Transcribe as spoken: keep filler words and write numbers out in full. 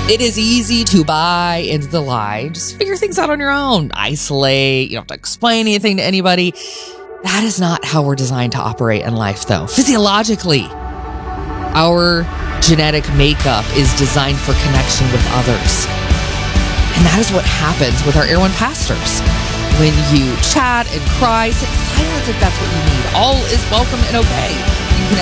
It is easy to buy into the lie. Just figure things out on your own. Isolate. You don't have to explain anything to anybody. That is not how we're designed to operate in life, though. Physiologically, our genetic makeup is designed for connection with others. And that is what happens with our Air One pastors. When you chat and cry, sit silent if that's what you need. All is welcome and okay. You can